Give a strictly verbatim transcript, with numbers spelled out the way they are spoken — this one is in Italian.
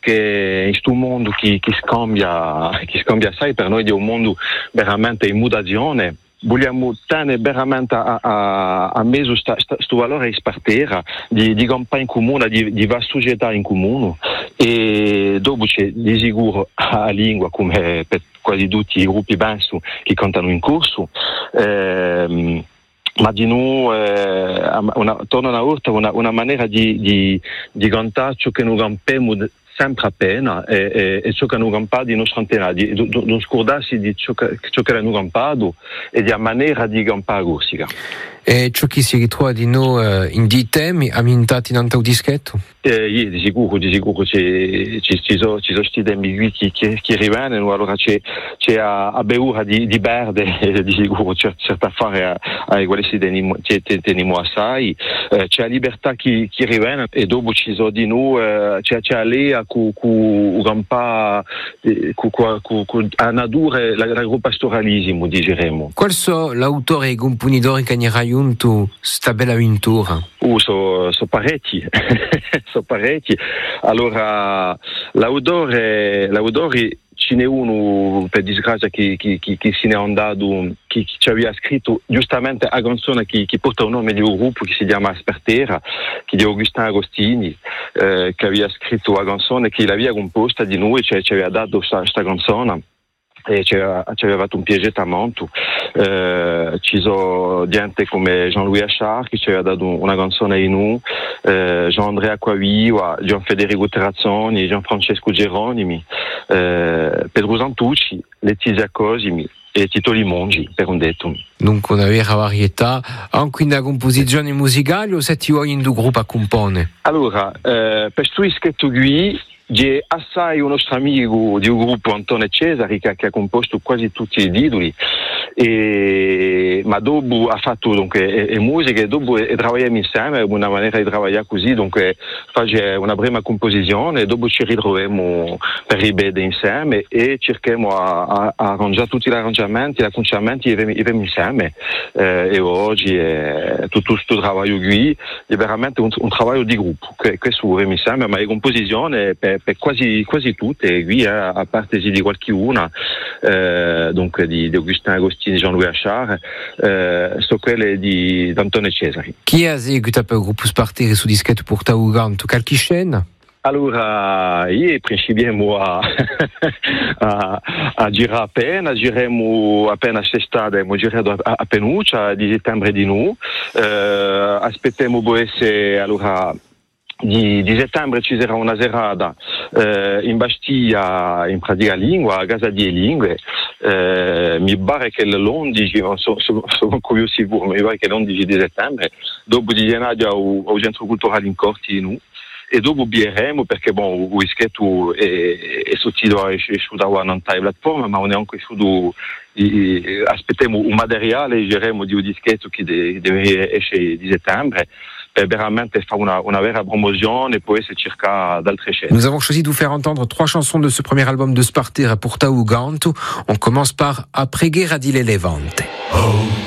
che in questo mondo che, che scambia che scambia assai, per noi è un mondo veramente in mutazione. Vogliamo tenere veramente a, a, a meso questo valore di spartera, di, di campagna in comune, di, di va società in comune, e dopo c'è di sicuro la lingua, come per quasi tutti i gruppi bansu che cantano in corso. Ehm, ma di noi eh, una, torna una volta una, una maniera di, di, di cantare ciò che noi campiamo sempre appena e, e, e ciò che noi campiamo di nostra antena, di non scordarsi di ciò che, ciò che noi campiamo e di maniera di campare corsica. E ciò che si ritrova di noi in dei temi ambientati in un dischetto? Eh, yeah, di sicuro, di sicuro ci, ci, ci sono questi temi qui che, che, che rivengono, allora c'è, c'è a, a beura di, di verde, e di sicuro c'è certo affare a, a questi teniamo, teniamo assai, eh, c'è la libertà che, che riviene e dopo ci sono di noi, eh, c'è, c'è l'ea con la natura, l'agropastoralismo, diremo. Quali sono l'autore e i compositori che hanno raggiunto questa bella avventura? Uh, sono so parecchi, sono parecchi. Allora, l'autore, l'autore ce n'è uno, per disgrazia, che, che, che, che se ne è andato, che, che ci aveva scritto giustamente la canzone che, che porta il nome di un gruppo che si chiama Aspertera, che è di Augustin Agostini, eh, che aveva scritto la canzone, che l'aveva composta di noi, cioè ci aveva dato questa canzone. E ci aveva, ci aveva fatto un piacere molto. Eh, ci sono gente come Jean-Louis Achard che ci aveva dato una canzone in noi, eh, Jean-Andrea Acquaviva, Gian Federico Terrazzoni, Gianfrancesco Geronimi, eh, Pedro Santucci, Letizia Cosimi e Tito Limongi, per un detto. Dunque una vera varietà, anche nella composizione musicale o se ti vuoi in due gruppi a comporre? Allora, eh, per questo scritto qui c'è assai un nostro amico di un gruppo, Antonio Cesari, che, che ha composto quasi tutti i titoli, e, ma dopo ha fatto dunque, e, e musica e dopo e, e lavoriamo insieme, una maniera di lavorare così, dunque facciamo una prima composizione e dopo ci ritroviamo per ripetere insieme e cerchiamo a, a, a arrangiare tutti gli arrangiamenti, gli acconciamenti e veniamo insieme. Eh, e oggi è, tutto questo lavoro qui è veramente un, un lavoro di gruppo che, che suoniamo insieme, ma le composizioni per, per quasi, quasi tutte qui, eh, a parte di qualcuna, eh, dunque di, di Augustin Agostini, Jean-Louis Achard, eh, sono quelle di Antonio Cesari. Chi ha eseguito per il gruppo Sparteri su dischetto porta Uganto? Qualche scena? Allora, io principiamo a, a, a girare appena, gireremo appena sest'estate, abbiamo girato a, a Penuccia, di settembre di noi, eh, aspettiamo poi essere, allora, Di, di settembre ci sarà una serata eh, in Bastiglia, in pratica lingua, a casa di lingue. Eh, mi pare che l'undici, non so, sono, sono curioso sicuro, mi pare che l'undici di settembre, dopo di gennaio al, al centro culturale in Corti noi. E dopo bieremo perché bon, il dischetto è, è sortito è uscito da una piattaforma, ma non è anche uscito. Aspettiamo un materiale e gireremo di un dischetto che deve, deve essere di settembre. Per veramente faire une, une vraie promotion et puis c'est cerca d'altre scènes. Nous avons choisi de vous faire entendre trois chansons de ce premier album de Spartera Porta Uganto. On commence par A preghiera di Levante. Oh.